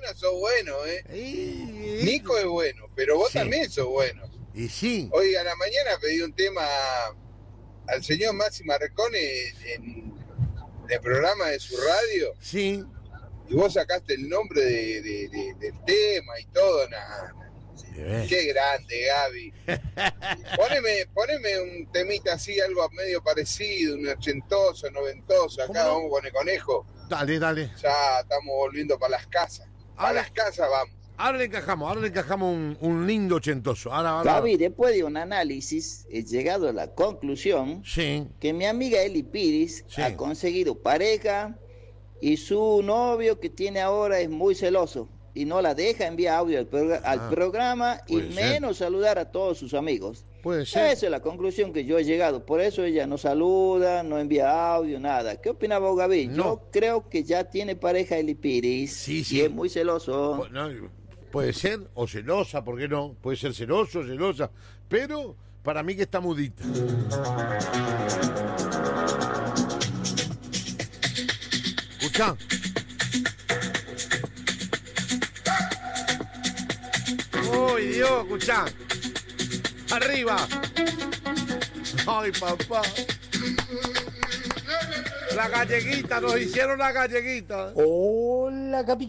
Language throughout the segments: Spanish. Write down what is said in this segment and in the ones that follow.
buena, sos bueno, Nico es bueno, pero vos también sos bueno. Y sí. Oiga, a la mañana pedí un tema al señor Máximo Marcone en el programa de su radio. Sí. Y vos sacaste el nombre del tema y todo, nada. Qué grande, Gaby. Poneme un temita así, algo medio parecido, un ochentoso, noventoso. Acá vamos con el conejo. Dale. Ya estamos volviendo para las casas. Para las casas vamos. Ahora le encajamos un lindo ochentoso. Ahora. Gaby, después de un análisis, he llegado a la conclusión que mi amiga Eli Piris ha conseguido pareja y su novio que tiene ahora es muy celoso y no la deja enviar audio al programa y menos saludar a todos sus amigos. Puede ser. Esa es la conclusión que yo he llegado. Por eso ella no saluda, no envía audio, nada. ¿Qué opina vos, Gaby? No. Yo creo que ya tiene pareja Eli Piris y es muy celoso. Puede ser, o celosa, ¿por qué no? Puede ser celoso, celosa, pero para mí que está mudita. Escuchá. ¡Uy, Dios! Escuchá. ¡Arriba! ¡Ay, papá! La galleguita, nos hicieron la galleguita. Hola, Gaby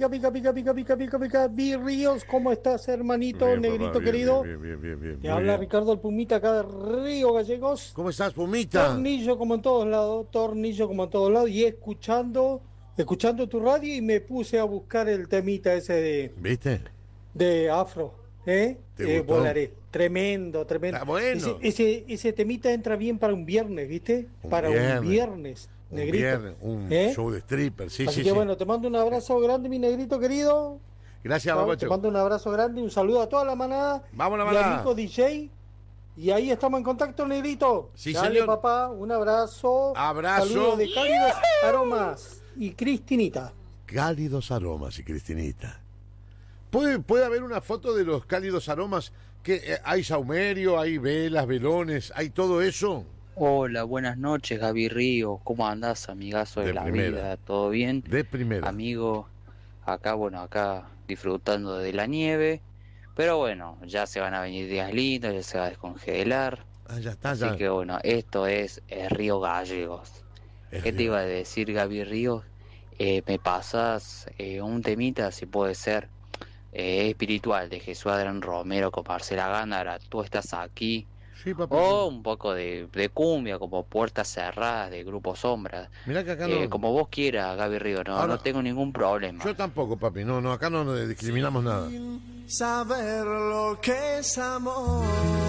Ríos, ¿cómo estás, hermanito, bien, negrito papá, querido? Bien. Te habla Ricardo el Pumita acá de Río Gallegos. ¿Cómo estás, Pumita? Tornillo como en todos lados, y escuchando tu radio y me puse a buscar el temita ese de... ¿Viste? De Afro, ¿Te gustó? Volaré. Tremendo. Ah, bueno. Ese temita entra bien para un viernes, ¿viste? Un viernes, negrito. Un show de stripper, sí. Así que bueno, te mando un abrazo grande, mi negrito querido. Gracias, Te Babacho. mando un abrazo grande, un saludo a toda la manada. Vamos a la y manada. amigo DJ. Y ahí estamos en contacto, negrito. Sí, dale, señor. papá, un abrazo. Abrazo. Saludos de cálidos aromas y Cristinita. Cálidos aromas y Cristinita. ¿Puede haber una foto de los cálidos aromas? Que hay saumerio, hay velas, velones, hay todo eso. Hola, buenas noches, Gaby Río. ¿Cómo andás, amigazo de la vida? ¿Todo bien? De primera. Amigo, acá disfrutando de la nieve. Pero bueno, ya se van a venir días lindos, ya se va a descongelar. Ya está, Así que bueno, esto es Río Gallegos. ¿Qué te iba a decir, Gaby Río? Me pasas un temita, si puede ser, espiritual, de Jesús Adrián Romero con Marcela Gándara, Tú estás aquí. Sí, papá. O un poco de cumbia, como Puertas Cerradas, de Grupo Sombra. Mirá que acá como vos quieras, Gaby Río, no tengo ningún problema. Yo tampoco, papi, no, acá no discriminamos nada. Saber lo que es amor.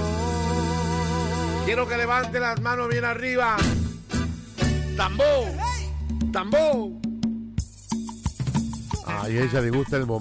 Quiero que levante las manos bien arriba. ¡Tambor! ¡Tambor! Ay, a ella le gusta el momento.